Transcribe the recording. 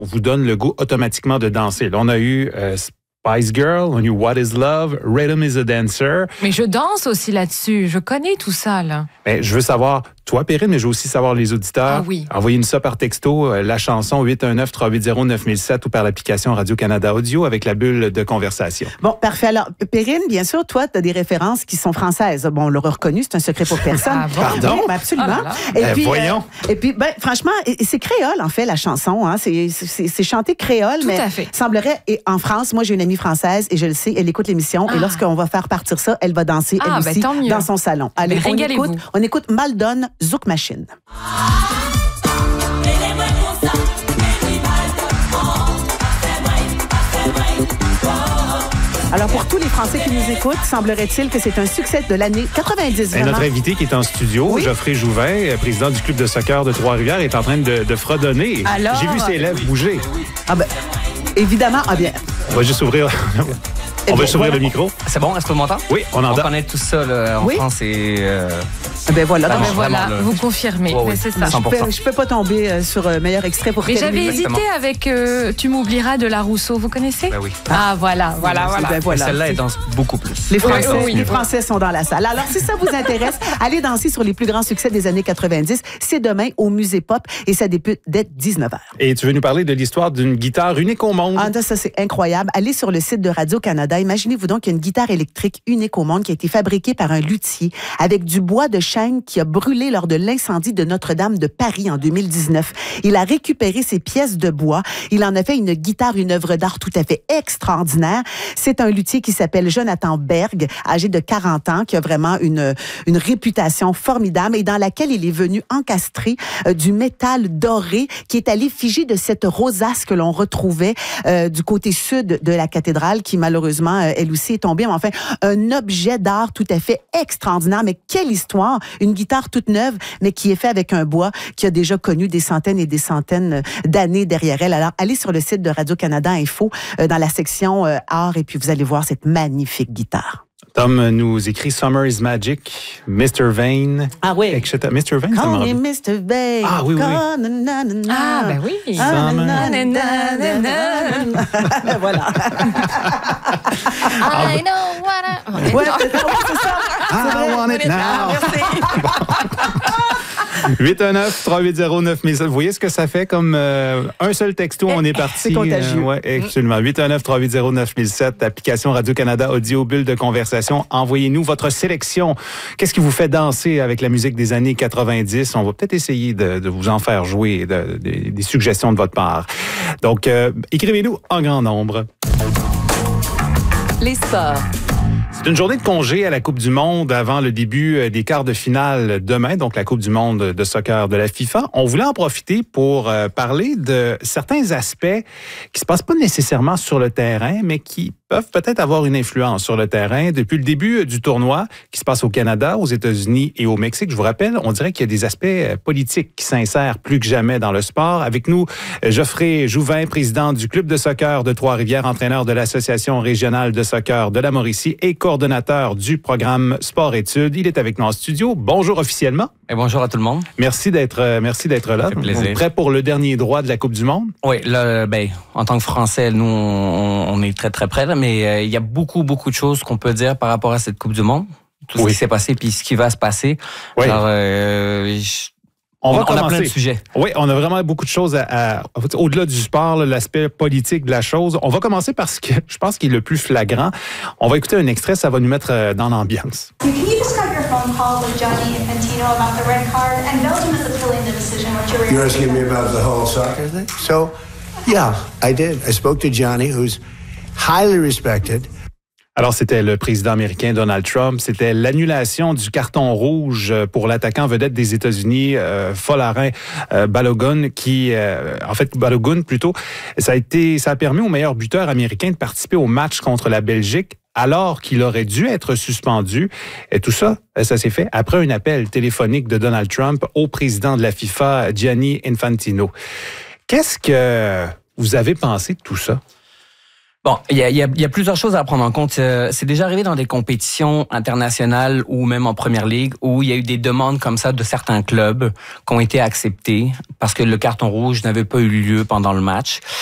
vous donne le goût automatiquement de danser. Là, on a eu Spice Girl, on a eu What is Love, Rhythm is a Dancer. Mais je danse aussi là-dessus. Je connais tout ça, là. Mais je veux savoir, toi, Perrine, mais je veux aussi savoir les auditeurs. Ah oui. Envoyez-nous ça par texto, la chanson 819-380-9007 ou par l'application Radio-Canada Audio avec la bulle de conversation. Bon, parfait. Alors, Perrine, bien sûr, toi, tu as des références qui sont françaises. Bon, on l'a reconnu, c'est un secret pour personne. Ah bon? Pardon? Oui, absolument. Oh là Et puis, voyons. et puis, franchement, c'est créole, en fait, la chanson. Hein. C'est chanté créole, Tout mais à fait. semblerait, et en France, moi, j'ai une amie française, et je le sais, elle écoute l'émission, et lorsqu'on va faire partir ça, elle va danser, elle aussi, tant mieux. dans son salon. Allez, Régalez-vous. on écoute Maldon, Zouk Machine. Alors, pour tous les Français qui nous écoutent, semblerait-il que c'est un succès de l'année 90. Et Vraiment. notre invité qui est en studio, Oui. Geoffrey Jouvin, président du club de soccer de Trois-Rivières, est en train de fredonner. Alors? J'ai vu ses lèvres bouger. Ah ben, évidemment, bien. On va juste ouvrir, on va juste ouvrir le micro. C'est bon, est-ce qu'on m'entend? Oui, on On entend. connaît tout ça là, en Oui. France et... Ben voilà. Vraiment, donc, Voilà, vraiment, là. vous confirmez. Ouais, Mais oui. c'est ça. 100%. je peux pas tomber sur meilleur extrait pour Mais j'avais terminer. hésité avec Tu m'oublieras de la Rousseau. Vous connaissez? Ben oui. Ah, voilà. Ben voilà. Celle-là, elle danse beaucoup plus. Les Français, Oui, oui. les Français sont dans la salle. Alors, si ça vous intéresse, allez danser sur les plus grands succès des années 90. C'est demain au Musée Pop et ça débute dès 19h. Et tu veux nous parler de l'histoire d'une guitare unique au monde. Ah, ça, c'est incroyable. Allez sur le site de Radio-Canada. Imaginez-vous donc qu'il y a une guitare électrique unique au monde qui a été fabriquée par un luthier avec du bois de chêne qui a brûlé lors de l'incendie de Notre-Dame de Paris en 2019. Il a récupéré ces pièces de bois. Il en a fait une guitare, une œuvre d'art tout à fait extraordinaire. C'est un luthier qui s'appelle Jonathan Berg, âgé de 40 ans, qui a vraiment une réputation formidable et dans laquelle il est venu encastrer du métal doré qui est à l'effigie de cette rosace que l'on retrouvait du côté sud de la cathédrale qui malheureusement, elle aussi est tombée. Mais enfin, un objet d'art tout à fait extraordinaire. Mais quelle histoire! Une guitare toute neuve, mais qui est faite avec un bois qui a déjà connu des centaines et des centaines d'années derrière elle. Alors, allez sur le site de Radio-Canada Info dans la section art et puis vous allez voir cette magnifique guitare. Tom nous écrit Summer is Magic, Mr. Vane. Ah oui. Etc. Mr. Vane, ça Call m'en me Mr. Bay. Ah oui, oui, oui. Ah, ben oui. Voilà. I know what I... Ouais, c'est ça. I want it now. 819-380-9007. Vous voyez ce que ça fait comme un seul texto, on est parti. C'est contagieux. Oui, absolument. 819-380-9007, application Radio-Canada, audio, bulle de conversation. Envoyez-nous votre sélection. Qu'est-ce qui vous fait danser avec la musique des années 90? On va peut-être essayer de vous en faire jouer, des suggestions de votre part. Donc, écrivez-nous en grand nombre. Les sports. C'est une journée de congé à la Coupe du Monde avant le début des quarts de finale demain, donc la Coupe du Monde de soccer de la FIFA. On voulait en profiter pour parler de certains aspects qui se passent pas nécessairement sur le terrain, mais qui peuvent peut-être avoir une influence sur le terrain. Depuis le début du tournoi qui se passe au Canada, aux États-Unis et au Mexique, je vous rappelle, on dirait qu'il y a des aspects politiques qui s'insèrent plus que jamais dans le sport. Avec nous, Geoffrey Jouvin, président du club de soccer de Trois-Rivières, entraîneur de l'Association régionale de soccer de la Mauricie et coordonnateur du programme Sport-Études. Il est avec nous en studio. Bonjour officiellement. Et bonjour à tout le monde. Merci d'être là. Ça fait plaisir. Prêt pour le dernier droit de la Coupe du Monde? Oui, là, en tant que Français, nous, on est très, très près, là, mais il y a beaucoup de choses qu'on peut dire par rapport à cette Coupe du Monde. Tout ce qui s'est passé puis ce qui va se passer. Oui. Alors, On a plein de sujets. Oui, on a vraiment beaucoup de choses au-delà du sport, là, l'aspect politique de la chose. On va commencer par ce que je pense qui est le plus flagrant. On va écouter un extrait, ça va nous mettre dans l'ambiance. Can you describe your phone call with Gianni Infantino about the red card and Belgium is appealing the decision? What's your You're reaction? asking me about the whole soccer thing? So, yeah, I did. I spoke to Johnny, who's highly respected. Alors, c'était le président américain Donald Trump. C'était l'annulation du carton rouge pour l'attaquant vedette des États-Unis, Folarin Balogun, Balogun plutôt. Ça a permis au meilleur buteur américain de participer au match contre la Belgique alors qu'il aurait dû être suspendu. Et tout ça, ça s'est fait après un appel téléphonique de Donald Trump au président de la FIFA, Gianni Infantino. Qu'est-ce que vous avez pensé de tout ça? Bon, il y a plusieurs choses à prendre en compte. C'est déjà arrivé dans des compétitions internationales ou même en première ligue où il y a eu des demandes comme ça de certains clubs qui ont été acceptées parce que le carton rouge n'avait pas eu lieu pendant le match.